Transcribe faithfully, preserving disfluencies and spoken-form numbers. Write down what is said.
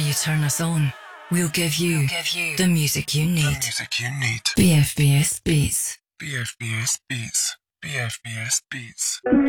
you turn us on, we'll give you, we'll give you the music you need. The music you need. B F B S Beats. B F B S Beats. B F B S Beats.